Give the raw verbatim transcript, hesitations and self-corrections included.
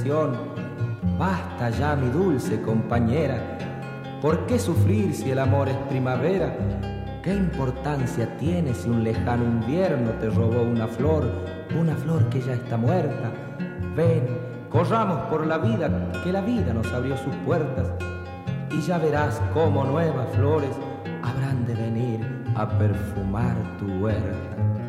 Basta ya, mi dulce compañera, ¿por qué sufrir si el amor es primavera? ¿Qué importancia tiene si un lejano invierno te robó una flor, una flor que ya está muerta? Ven, corramos por la vida, que la vida nos abrió sus puertas, y ya verás cómo nuevas flores habrán de venir a perfumar tu huerta.